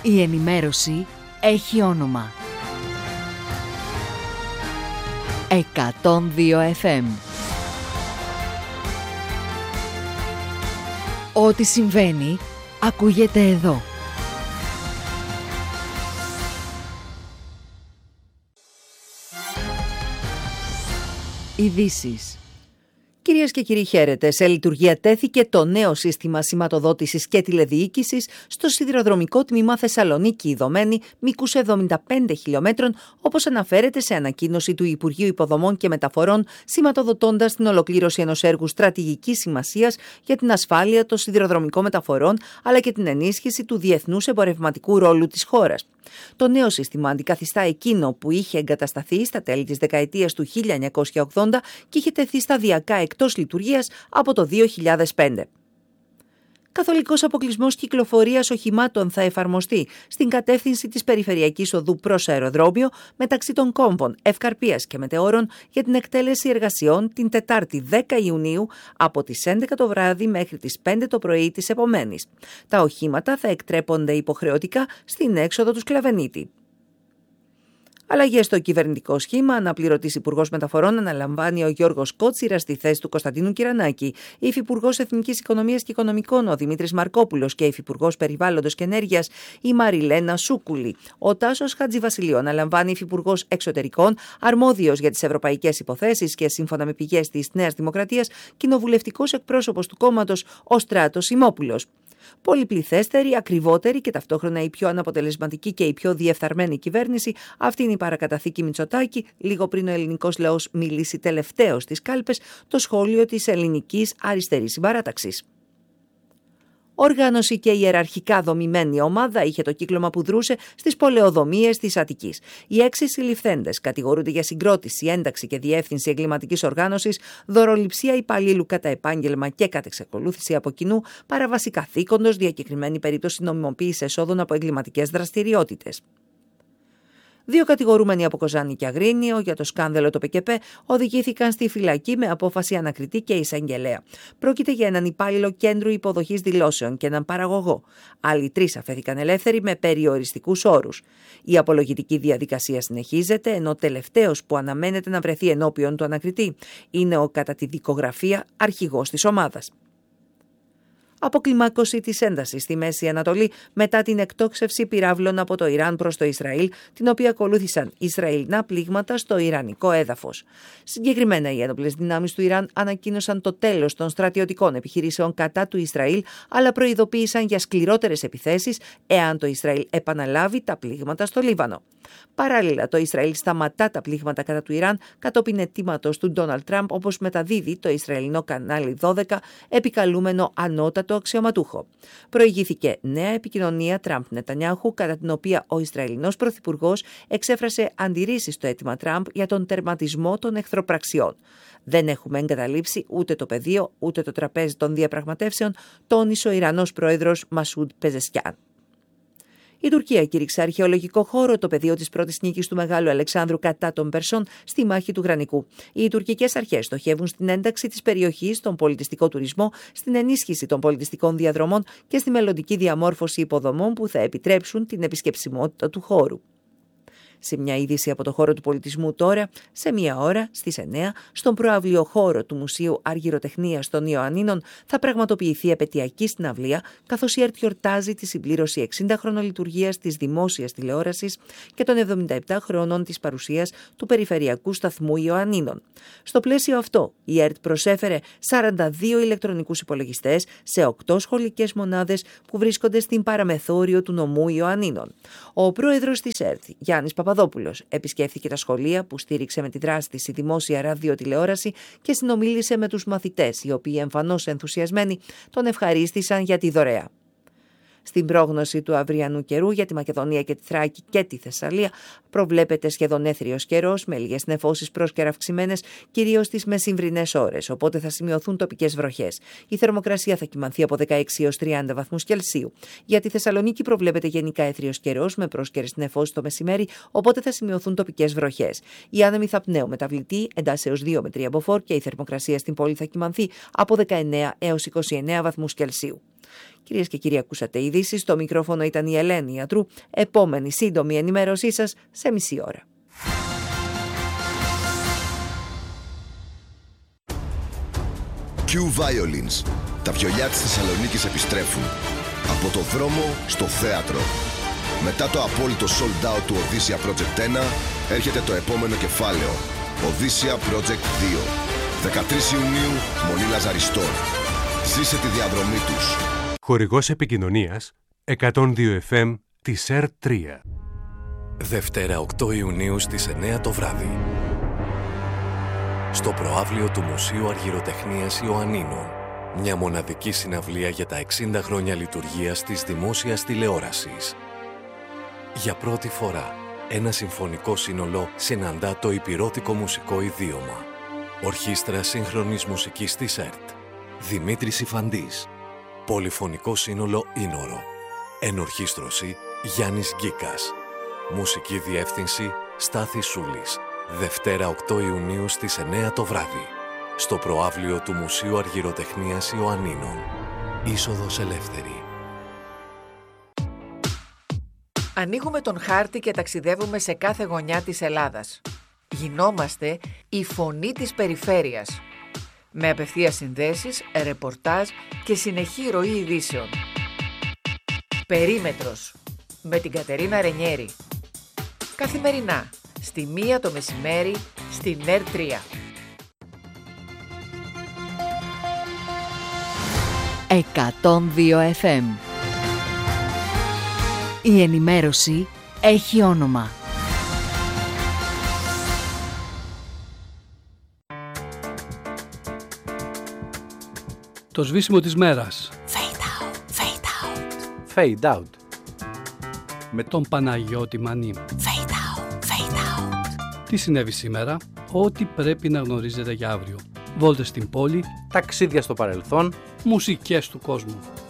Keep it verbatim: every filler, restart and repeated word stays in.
Η ενημέρωση έχει όνομα. εκατόν δύο εφ εμ. Ό,τι συμβαίνει, ακούγεται εδώ. Ειδήσεις. Κυρίες και κύριοι, χαίρετε. Σε λειτουργία τέθηκε το νέο σύστημα σηματοδότησης και τηλεδιοίκησης στο σιδηροδρομικό τμήμα Θεσσαλονίκη Ιδωμένη, μήκους εβδομήντα πέντε χιλιόμετρων, όπως αναφέρεται σε ανακοίνωση του Υπουργείου Υποδομών και Μεταφορών, σηματοδοτώντας την ολοκλήρωση ενός έργου στρατηγικής σημασίας για την ασφάλεια των σιδηροδρομικών μεταφορών, αλλά και την ενίσχυση του διεθνούς εμπορευματικού ρόλου της χώρας. Το νέο σύστημα αντικαθιστά εκείνο που είχε εγκατασταθεί στα τέλη της δεκαετίας του χίλια εννιακόσια ογδόντα και είχε τεθεί σταδιακά εκτός λειτουργίας από το δύο χιλιάδες πέντε. Καθολικός αποκλεισμός κυκλοφορίας οχημάτων θα εφαρμοστεί στην κατεύθυνση της περιφερειακής οδού προς αεροδρόμιο μεταξύ των κόμβων Ευκαρπίας και Μετεώρων για την εκτέλεση εργασιών την Τετάρτη δέκα Ιουνίου από τις έντεκα το βράδυ μέχρι τις πέντε το πρωί της επομένης. Τα οχήματα θα εκτρέπονται υποχρεωτικά στην έξοδο του Σκλαβενίτη. Αλλαγές στο κυβερνητικό σχήμα. Αναπληρωτής Υπουργός Μεταφορών αναλαμβάνει ο Γιώργος Κότσιρας στη θέση του Κωνσταντίνου Κυρανάκη. Υφυπουργός Εθνικής Οικονομίας και Οικονομικών ο Δημήτρης Μαρκόπουλος και Υφυπουργός Περιβάλλοντος και Ενέργειας η Μαριλένα Σούκουλη. Ο Τάσος Χατζηβασιλείου αναλαμβάνει Υφυπουργός Εξωτερικών, αρμόδιος για τις ευρωπαϊκές υποθέσεις και σύμφωνα με πηγές της Νέας Δημοκρατίας, κοινοβουλευτικός εκπρόσωπος του κόμματος ο Στράτος Ημόπουλος. Πολυπληθέστερη, ακριβότερη και ταυτόχρονα η πιο αναποτελεσματική και η πιο διεφθαρμένη κυβέρνηση, αυτή είναι η παρακαταθήκη Μητσοτάκη, λίγο πριν ο ελληνικός λαός μιλήσει τελευταίος στις κάλπες, το σχόλιο της ελληνικής αριστερής συμπαράταξης. Οργάνωση και ιεραρχικά δομημένη ομάδα είχε το κύκλωμα που δρούσε στις πολεοδομίες της Αττικής. Οι έξι συλληφθέντες κατηγορούνται για συγκρότηση, ένταξη και διεύθυνση εγκληματικής οργάνωσης, δωροληψία υπαλλήλου κατά επάγγελμα και κατά εξακολούθηση από κοινού, παραβάση καθήκοντος, διακεκριμένη περίπτωση νομιμοποίησης εσόδων από εγκληματικές δραστηριότητες. Δύο κατηγορούμενοι από Κοζάνη και Αγρίνιο για το σκάνδαλο το ΠΚΠ οδηγήθηκαν στη φυλακή με απόφαση ανακριτή και εισαγγελέα. Πρόκειται για έναν υπάλληλο κέντρου υποδοχής δηλώσεων και έναν παραγωγό. Άλλοι τρεις αφέθηκαν ελεύθεροι με περιοριστικούς όρους. Η απολογητική διαδικασία συνεχίζεται, ενώ τελευταίος που αναμένεται να βρεθεί ενώπιον του ανακριτή είναι ο κατά τη δικογραφία αρχηγός της ομάδας. Αποκλιμάκωση της έντασης στη Μέση Ανατολή μετά την εκτόξευση πυράβλων από το Ιράν προς το Ισραήλ, την οποία ακολούθησαν Ισραηλινά πλήγματα στο ιρανικό έδαφος. Συγκεκριμένα, οι ένοπλες δυνάμεις του Ιράν ανακοίνωσαν το τέλος των στρατιωτικών επιχειρήσεων κατά του Ισραήλ, αλλά προειδοποίησαν για σκληρότερες επιθέσεις εάν το Ισραήλ επαναλάβει τα πλήγματα στο Λίβανο. Παράλληλα, το Ισραήλ σταματά τα πλήγματα κατά του Ιράν κατόπιν αιτήματος του Ντόναλντ Τραμπ, όπως μεταδίδει το Ισραηλινό κανάλι δώδεκα, επικαλούμενο ανώτατο αξιωματούχο. Προηγήθηκε νέα επικοινωνία Τραμπ-Νετανιάχου, κατά την οποία ο Ισραηλινός πρωθυπουργός εξέφρασε αντιρρήσεις στο αίτημα Τραμπ για τον τερματισμό των εχθροπραξιών. Δεν έχουμε εγκαταλείψει ούτε το πεδίο ούτε το τραπέζι των διαπραγματεύσεων, τόνισε ο Ιρανός πρόεδρος Μασούντ Πεζεσκιάν. Η Τουρκία κήρυξε αρχαιολογικό χώρο το πεδίο της πρώτης νίκης του Μεγάλου Αλεξάνδρου κατά των Περσών στη μάχη του Γρανικού. Οι τουρκικές αρχές στοχεύουν στην ένταξη της περιοχής, στον πολιτιστικό τουρισμό, στην ενίσχυση των πολιτιστικών διαδρομών και στη μελλοντική διαμόρφωση υποδομών που θα επιτρέψουν την επισκεψιμότητα του χώρου. Σε μια είδηση από το χώρο του πολιτισμού τώρα, σε μία ώρα στις εννέα, στον προαύλιο χώρο του Μουσείου Αργυροτεχνίας των Ιωαννίνων θα πραγματοποιηθεί επετειακή συναυλία, καθώς η ΕΡΤ γιορτάζει τη συμπλήρωση εξήντα χρόνων λειτουργίας της δημόσιας τηλεόρασης και των εβδομήντα επτά χρόνων της παρουσίας του Περιφερειακού Σταθμού Ιωαννίνων. Στο πλαίσιο αυτό, η ΕΡΤ προσέφερε σαράντα δύο ηλεκτρονικούς υπολογιστές σε οκτώ σχολικές μονάδες που βρίσκονται στην παραμεθόριο του νομού Ιωαννίνων. Ο πρόεδρος της ΕΡΤ, Γιάννης Παπαδόπουλος, επισκέφθηκε τα σχολεία που στήριξε με τη δράση της η δημόσια ραδιοτηλεόραση και συνομίλησε με τους μαθητές, οι οποίοι εμφανώς ενθουσιασμένοι τον ευχαρίστησαν για τη δωρεά. Στην πρόγνωση του αυριανού καιρού για τη Μακεδονία και τη Θράκη και τη Θεσσαλία προβλέπεται σχεδόν έθριος καιρός με λίγες νεφώσεις πρόσκαιρα αυξημένες, κυρίως στις μεσημβρινές ώρες, οπότε θα σημειωθούν τοπικές βροχές. Η θερμοκρασία θα κυμανθεί από δεκαέξι έως τριάντα βαθμούς Κελσίου. Για τη Θεσσαλονίκη προβλέπεται γενικά έθριος καιρός με πρόσκαιρες νεφώσεις το μεσημέρι, οπότε θα σημειωθούν τοπικές βροχές. Οι άνεμοι θα πνέουν μεταβλητή εντάσσεως δύο με τρία μποφόρ και η θερμοκρασία στην πόλη θα κυμανθεί από δεκαεννέα έως είκοσι εννέα βαθμούς Κελσίου. Κυρίες και κύριοι, ακούσατε ειδήσεις. Στο μικρόφωνο ήταν η Ελένη Ιατρού. Επόμενη σύντομη ενημέρωσή σας σε μισή ώρα. Q-Violins. Τα βιολιά της Θεσσαλονίκης επιστρέφουν. Από το δρόμο στο θέατρο. Μετά το απόλυτο sold out του Οδύσσια Project ένα, έρχεται το επόμενο κεφάλαιο. Οδύσσια Project δύο. δεκατρείς Ιουνίου, Μονή Λαζαριστών. Ζήσε τη διαδρομή τους. Χορηγός επικοινωνίας εκατόν δύο εφ εμ της Ερ τρία. Δευτέρα οκτώ Ιουνίου στις εννιά το βράδυ. Στο προαύλιο του Μουσείου Αργυροτεχνίας Ιωαννίνων. Μια μοναδική συναυλία για τα εξήντα χρόνια λειτουργίας της δημόσιας τηλεόρασης. Για πρώτη φορά, ένα συμφωνικό σύνολο συναντά το υπηρώτικο μουσικό ιδίωμα. Ορχήστρα σύγχρονης μουσικής της ΕΡΤ. Δημήτρης Ιφαντής. Πολυφωνικό σύνολο Ίνορο. Ενορχήστρωση Γιάννης Γκίκας. Μουσική διεύθυνση Στάθης Σούλης. Δευτέρα οκτώ Ιουνίου στις εννιά το βράδυ. Στο προαύλιο του Μουσείου Αργυροτεχνίας Ιωαννίνων. Είσοδος ελεύθερη. Ανοίγουμε τον χάρτη και ταξιδεύουμε σε κάθε γωνιά της Ελλάδας. Γινόμαστε η φωνή της περιφέρειας. Με απευθείας συνδέσεις, ρεπορτάζ και συνεχή ροή ειδήσεων. Περίμετρος με την Κατερίνα Ρενιέρη. Καθημερινά, στη μία το μεσημέρι, στην Ερ τρία. εκατόν δύο εφ εμ. Η ενημέρωση έχει όνομα. Το σβήσιμο της μέρας. Fade out, fade out. Fade out. Με τον Παναγιώτη Μανή. Fade out, fade out. Τι συνέβη σήμερα, ό,τι πρέπει να γνωρίζετε για αύριο. Βόλτες στην πόλη, Ταξίδια στο παρελθόν. μουσικές του κόσμου.